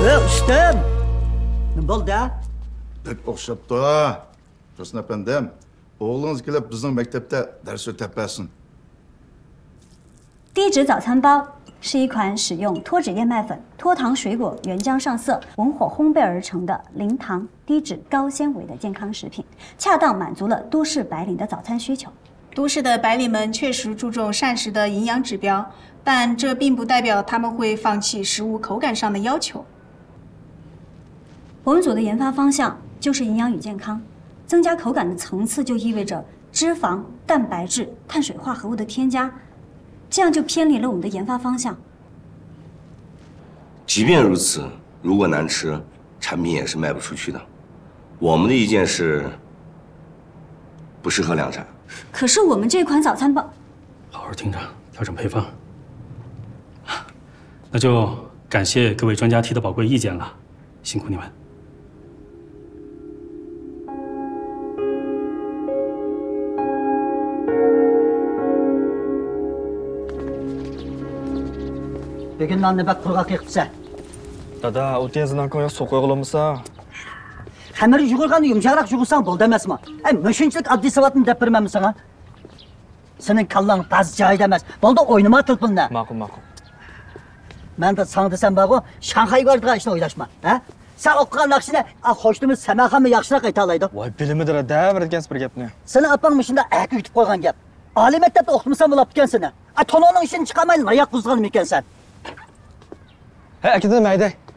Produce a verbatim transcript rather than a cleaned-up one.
ustam. Nima bo'ldi? Pek o'xshabdi. Tursun efendim, oğlunuz kelib bizning maktabda dars o'tab bersin. 低脂早餐包是一款使用脱脂燕麦粉、脱糖水果、原浆上色、文火烘焙而成的零糖、低脂、高纤维的健康食品，恰当满足了都市白领的早餐需求。 都市的白领们确实注重膳食的营养指标，但这并不代表他们会放弃食物口感上的要求。 我们组的研发方向就是营养与健康，增加口感的层次就意味着脂肪、蛋白质、碳水化合物的添加。 这样就偏离了我们的研发方向。 即便如此，如果难吃，产品也是卖不出去的。我们的意见是，不适合量产。 可是我们这款早餐包， 好好听着，调整配方。那就感谢各位专家提的宝贵意见了，辛苦你们。 Bugün nonni bak qurg'oq yiqibsan. Dada, o'tenzdan ko'ra suv qo'yg'ilamisan. Xamirni yug'ilganda yumshoqroq yug'ilsang bo'ldi emasmi? Ay, shunchalik oddiy savatni deb bermanmi sana? Sening kallang ba'zi joyida emas. Bo'ldi, o'ynama tilpilni. Ma'qul, ma'qul. Men de sana desam bor-ku, Shanxayga boradigan ishni o'ylashma, ha? Sen o'qigan naqshini xo'shnimiz Samaxonmi yaxshiroq ayta oladi. Voy, bilimidir, da, bir ekansiz bir gapni. Seni opang shunda aka yutib qo'ygan gap. Oliy maktabda o'qitmasan bo'lib ekan seni. A to'lovning ishini chiqarmay layoq buzgan ekansan. He, akida mayda.